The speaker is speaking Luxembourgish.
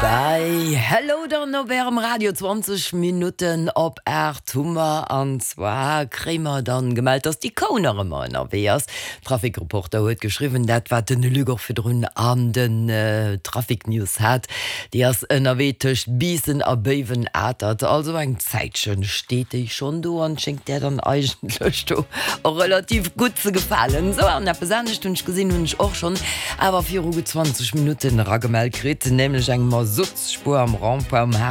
Bei Hello dann no wärm Radio 20 Minuten op Tummer an zwar Krämer dann gemeldt, dass die Kaunere Manner wär's. Trafikreporter huet geschrieben, dat wat den Lüger für drun an den Trafiknews hat, die as ënnerwetech Biesen erbewen ätert. Also eng Zeitchen steht ich schon do und schenkt der dann eigentlich relativ gut zu gefallen. So an der besandcht hunch gesinn hunch auch schon, aber 4 20 Minuten raggemeldt krit, nämlich eng Sutzspur am Ramp am